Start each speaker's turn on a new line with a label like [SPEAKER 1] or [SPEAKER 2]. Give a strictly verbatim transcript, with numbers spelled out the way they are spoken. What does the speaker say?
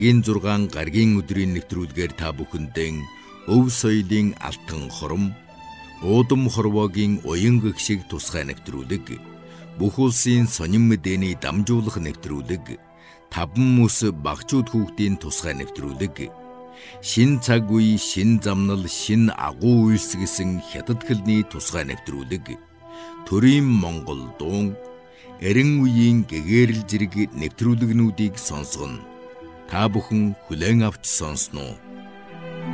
[SPEAKER 1] Энэ зургаан гаргийн өдрийн нэвтрүүлгээр та бүхэндээ өв соёлын алтан хором, уудам хорвоогийн уян гэгшиг тусгай нэвтрүүлэг, бүх улсын сонин мэдээний дамжуулах нэвтрүүлэг, таван мөс багчууд хүүхдийн тусгай нэвтрүүлэг, шин цаг үе, шин замнал, шин агуу үйлс гэсэн хятад хэлний тусгай нэвтрүүлэг, төрийн Монгол дуун, эрен үеийн гэгэрэл зэрэг нэвтрүүлэгнүүдийг сонсгоно. Та бүхэн хүлээн авч сонсноо.